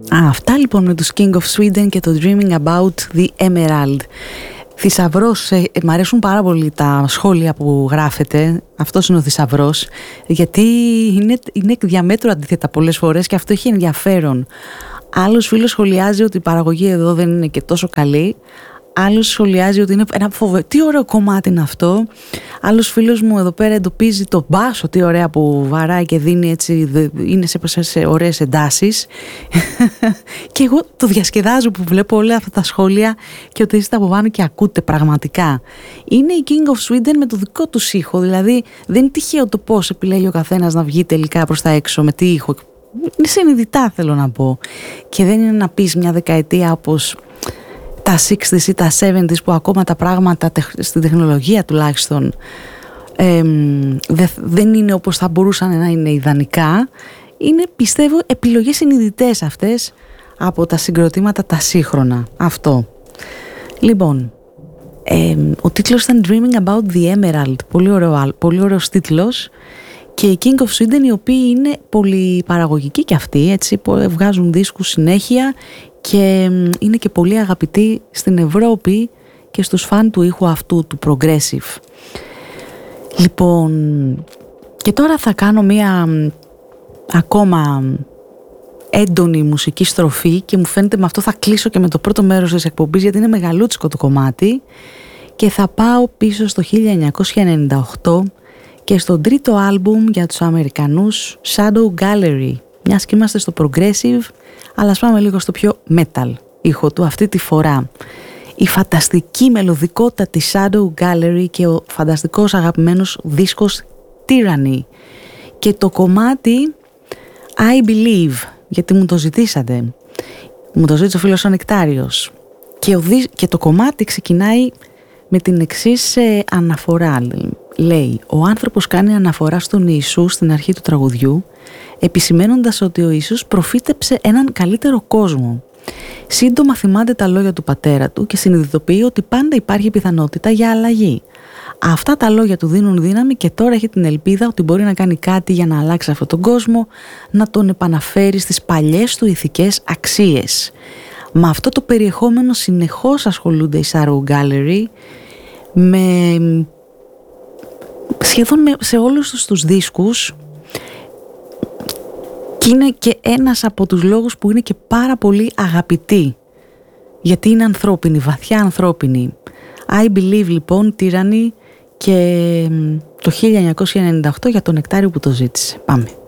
Αυτά λοιπόν με τους King of Sweden και το Dreaming About the Emerald. Θησαυρός, μ' αρέσουν πάρα πολύ τα σχόλια που γράφετε. Αυτός είναι ο θησαυρός, γιατί είναι διαμέτρου αντίθετα πολλές φορές και αυτό έχει ενδιαφέρον. Άλλος φίλος σχολιάζει ότι η παραγωγή εδώ δεν είναι και τόσο καλή. Άλλος σχολιάζει ότι είναι ένα τι ωραίο κομμάτι είναι αυτό. Άλλος φίλος μου εδώ πέρα εντοπίζει το μπάσο, τι ωραία που βαράει και δίνει έτσι, είναι σε ωραίες εντάσεις. Και εγώ το διασκεδάζω που βλέπω όλα αυτά τα σχόλια και ότι είστε από πάνω και ακούτε πραγματικά. Είναι η King of Sweden με το δικό του ήχο, δηλαδή δεν είναι τυχαίο το πώς επιλέγει ο καθένας να βγει τελικά προς τα έξω, με τι ήχο. Είναι συνειδητά, θέλω να πω. Και δεν είναι να πεις μια δεκαετία όπως τα 60s ή τα 70s που ακόμα τα πράγματα στην τεχνολογία τουλάχιστον δεν είναι όπως θα μπορούσαν να είναι ιδανικά. Είναι, πιστεύω, επιλογές συνειδητές αυτές από τα συγκροτήματα τα σύγχρονα. Αυτό. Λοιπόν, ο τίτλος ήταν Dreaming About the Emerald. Πολύ ωραίος τίτλος. Και οι King of Sweden, οι οποίοι είναι πολύ παραγωγικοί και αυτοί, έτσι, βγάζουν δίσκους συνέχεια και είναι και πολύ αγαπητοί στην Ευρώπη και στους φαν του ήχου αυτού, του progressive. Λοιπόν, και τώρα θα κάνω μία ακόμα έντονη μουσική στροφή και μου φαίνεται με αυτό θα κλείσω και με το πρώτο μέρος της εκπομπής, γιατί είναι μεγαλούτσικο το κομμάτι, και θα πάω πίσω στο 1998 και στο τρίτο άλμπουμ για τους Αμερικανούς Shadow Gallery. Μιας και είμαστε στο progressive, αλλά ας πάμε λίγο στο πιο metal ήχο του αυτή τη φορά. Η φανταστική μελωδικότητα της Shadow Gallery και ο φανταστικός αγαπημένος δίσκος Tyranny. Και το κομμάτι I Believe, γιατί μου το ζητήσατε. Μου το ζήτησε ο φίλος ο Νεκτάριος. Και το κομμάτι ξεκινάει με την εξής αναφορά. Λέει, ο άνθρωπος κάνει αναφορά στον Ιησού στην αρχή του τραγουδιού, επισημαίνοντας ότι ο Ιησούς προφήτεψε έναν καλύτερο κόσμο. Σύντομα θυμάται τα λόγια του πατέρα του και συνειδητοποιεί ότι πάντα υπάρχει πιθανότητα για αλλαγή. Αυτά τα λόγια του δίνουν δύναμη και τώρα έχει την ελπίδα ότι μπορεί να κάνει κάτι για να αλλάξει αυτόν τον κόσμο, να τον επαναφέρει στις παλιές του ηθικές αξίες. Με αυτό το περιεχόμενο συνεχώς ασχολούνται οι Shadow Gallery, σχεδόν σε όλους τους δίσκους, και είναι και ένας από τους λόγους που είναι και πάρα πολύ αγαπητοί, γιατί είναι ανθρώπινη, βαθιά ανθρώπινη. I Believe λοιπόν, Tyranny, και το 1998 για τον Νεκτάριο που το ζήτησε. Πάμε.